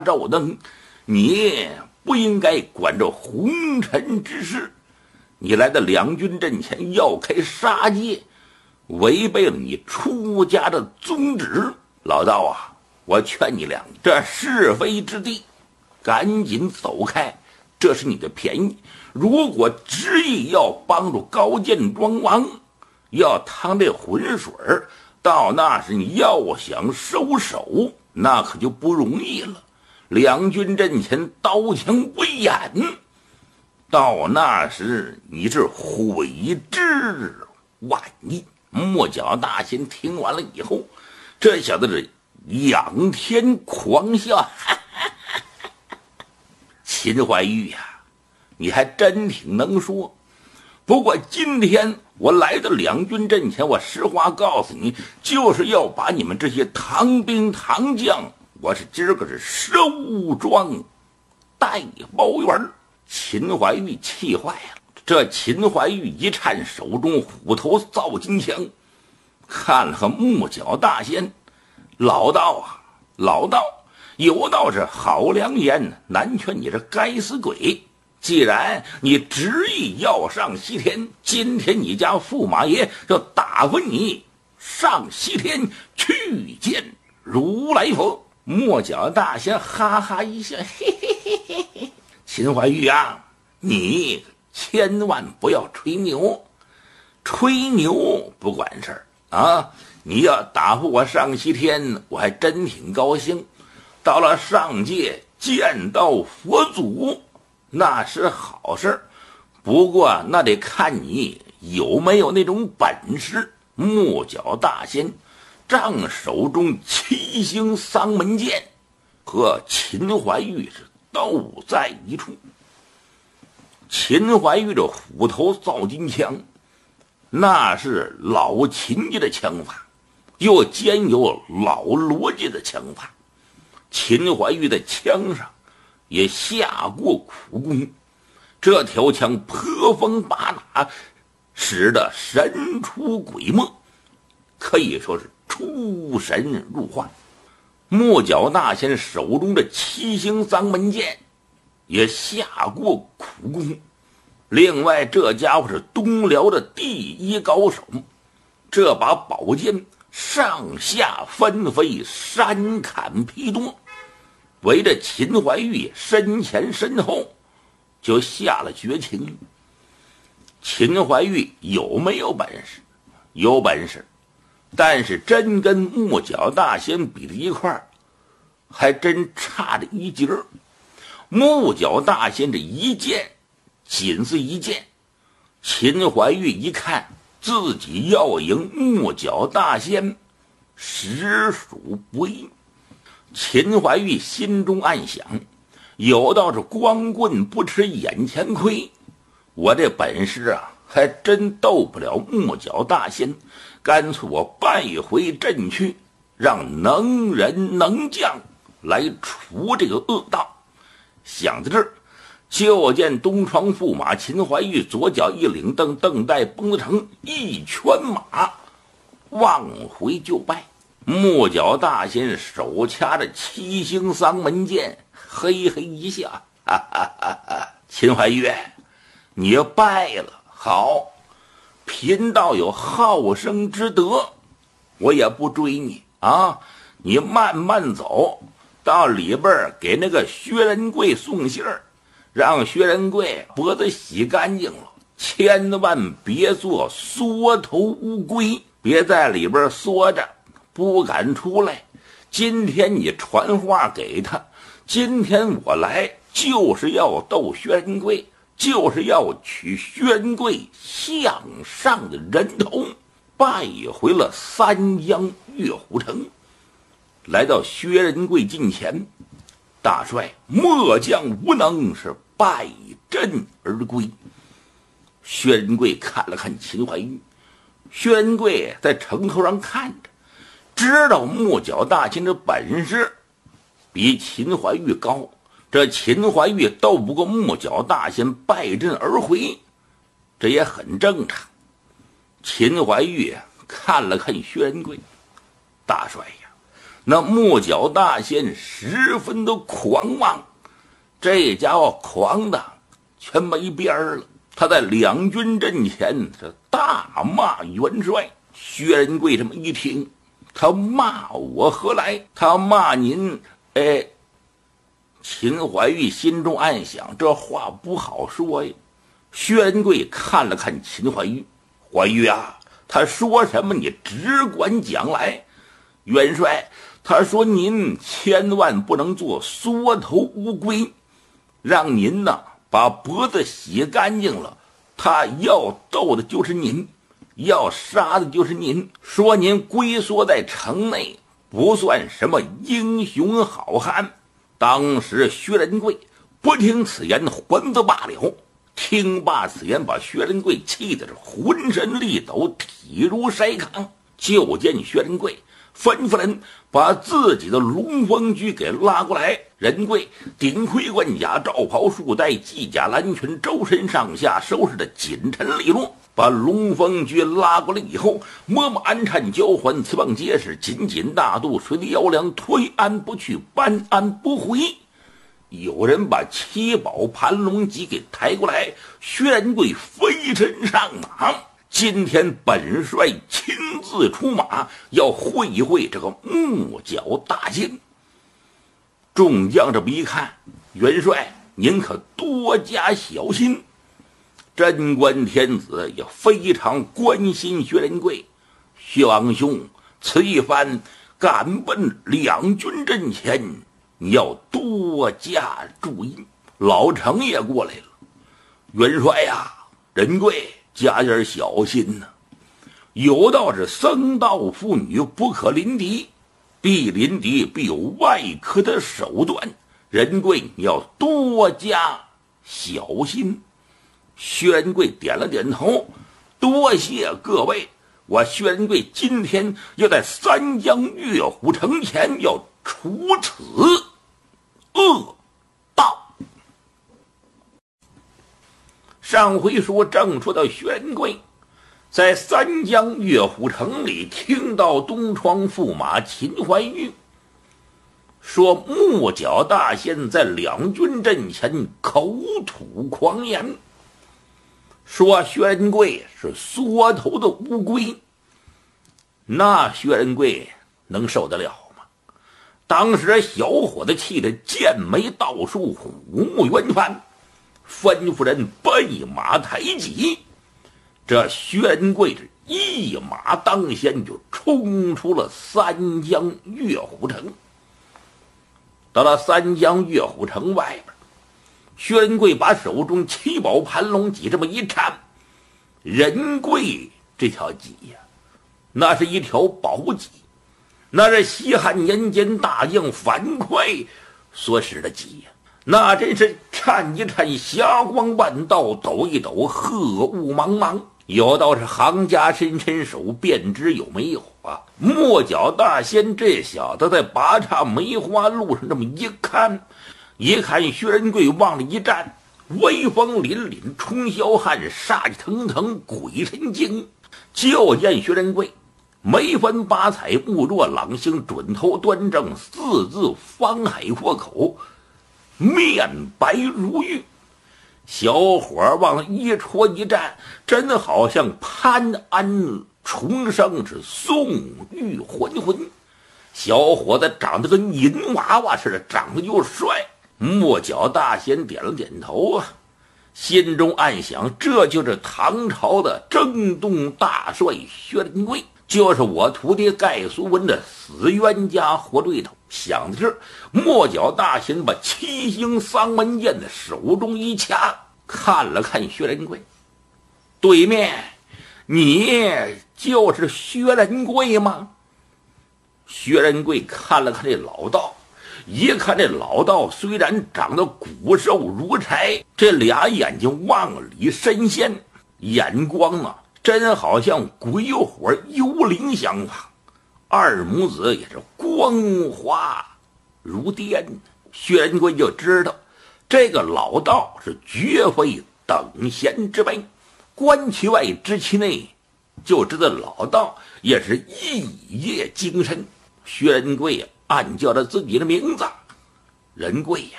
照灯，你不应该管着红尘之事。你来到两军阵前要开杀戒，违背了你出家的宗旨。老道啊，我劝你俩，这是非之地，赶紧走开，这是你的便宜。如果执意要帮助高见庄王，要趟这浑水，到那时你要想收手，那可就不容易了。两军阵前刀枪不眼，到那时你是悔之晚矣。莫角大仙听完了以后，这小子是仰天狂笑，秦怀玉呀，你还真挺能说。不过今天我来到两军阵前，我实话告诉你，就是要把你们这些唐兵唐将，我是今儿个是收庄带包圆。秦怀玉气坏了，这秦怀玉一颤手中虎头造金枪，看了木角大仙，老道啊，老道，有道是好良言难劝你这该死鬼。既然你执意要上西天，今天你家驸马爷就打发你上西天去见如来佛。莫角大仙哈哈一笑，嘿嘿嘿嘿嘿，秦怀玉啊，你千万不要吹牛，吹牛不管事儿啊！你要打发我上西天，我还真挺高兴。到了上界见到佛祖，那是好事，不过那得看你有没有那种本事。木角大仙仗手中七星丧门剑，和秦怀玉是斗在一处。秦怀玉这虎头造金枪，那是老秦家的枪法，又兼有老罗家的枪法。秦怀玉的枪上也下过苦功，这条枪颇锋拔拿，使得神出鬼没，可以说是出神入化。木角大仙手中的七星丧门剑也下过苦功，另外这家伙是东辽的第一高手，这把宝剑上下纷飞，山砍劈多，围着秦怀玉身前身后就下了绝情。秦怀玉有没有本事？有本事，但是真跟木角大仙比在一块儿，还真差着一截儿。木角大仙这一剑仅是一剑，秦怀玉一看自己要赢木角大仙，实属不易。秦怀玉心中暗想，有道是光棍不吃眼前亏，我这本事啊，还真斗不了木角大仙，干脆我败回阵去，让能人能将来除这个恶道。想到这儿，就见东窗驸马秦怀玉左脚一领蹬，蹬带绷子成一圈马往回就拜。木角大仙手掐着七星丧门剑，嘿嘿一笑，哈哈哈哈！秦怀玉，你败了，好，贫道有好生之德，我也不追你啊，你慢慢走，到里边给那个薛仁贵送信儿，让薛仁贵脖子洗干净了，千万别做缩头乌龟，别在里边缩着不敢出来。今天你传话给他，今天我来就是要斗薛仁贵，就是要取薛仁贵项上的人头，拜回了三江月虎城。来到薛仁贵近前，大帅末将无能，是败阵而归。薛仁贵看了看秦怀玉，薛仁贵在城头上看着，知道木角大仙的本事比秦怀玉高，这秦怀玉斗不过木角大仙，败阵而回，这也很正常。秦怀玉看了看薛仁贵，大帅呀， 那木角大仙十分的狂妄，这家伙狂的全没边儿了。他在两军阵前是大骂元帅。薛仁贵这么一听，他骂我何来？他骂您。秦怀玉心中暗想，这话不好说呀。薛仁贵看了看秦怀玉，怀玉啊，他说什么你只管讲来。元帅，他说您千万不能做缩头乌龟，让您呢把脖子洗干净了，他要斗的就是您，要杀的就是您。说您龟缩在城内不算什么英雄好汉。当时薛仁贵不听此言，还则罢了，听罢此言，把薛仁贵气得是浑身力抖，体如筛糠。就见薛仁贵吩咐人把自己的龙凤驹给拉过来。仁贵顶盔贯甲，罩袍束带，系甲蓝裙，周身上下收拾的紧陈利落。把龙凤驹拉过来以后，摸摸鞍颤交环，刺棒结实，紧紧大肚，垂的腰梁，推鞍不去，搬鞍不回。有人把七宝盘龙戟给抬过来，薛仁贵飞身上马。今天本帅亲自出马，要会一会这个木角大仙。众将这么一看，元帅您可多加小心。贞观天子也非常关心薛仁贵，薛王兄，此一番赶奔两军阵前，你要多加注意。老程也过来了，元帅呀，仁贵加点小心呐。有道是僧道妇女不可临敌，必临敌必有外科的手段，仁贵你要多加小心。薛仁贵点了点头，多谢各位，我薛仁贵今天要在三江岳虎城前要除此恶道。上回说正说到薛仁贵在三江岳虎城里听到东窗驸马秦怀玉说木角大仙在两军阵前口吐狂言，说薛仁贵是缩头的乌龟。那薛仁贵能受得了吗？当时小伙子气得剑眉倒竖，虎目圆翻，吩咐人备马抬戟。这薛仁贵是一马当先，就冲出了三江岳虎城。到了三江岳虎城外边，薛仁贵把手中七宝盘龙戟这么一颤，仁贵这条戟呀，那是一条宝戟，那是西汉年间大将樊哙所使的戟呀，那真是颤一颤霞光万道，抖一抖鹤雾茫茫。有道是行家伸伸手便知有没有啊。木角大仙这小子在拔岔梅花路上这么一看薛仁贵往里一站，威风凛凛，冲霄汉，煞气腾腾，鬼神精。就见薛仁贵眉分八彩，目若朗星，准头端正，四字方海豁口，面白如玉。小伙往一戳一站，真的好像潘安重生，是宋玉浑浑。小伙子长得跟银娃娃似的，长得又帅。木角大仙点了点头啊，心中暗想，这就是唐朝的征东大帅薛仁贵，就是我徒弟盖苏文的死冤家活对头。想的是，木角大仙把七星丧门剑的手中一掐，看了看薛仁贵，对面你就是薛仁贵吗？薛仁贵看了看这老道，一看这老道虽然长得骨瘦如柴，这俩眼睛往里深陷，眼光啊真好像鬼火幽灵相仿，二母子也是光滑如电。薛仁贵就知道这个老道是绝非等闲之辈，观其外知其内，就知道老道也是一夜精神。 薛仁贵暗叫着自己的名字：仁贵呀！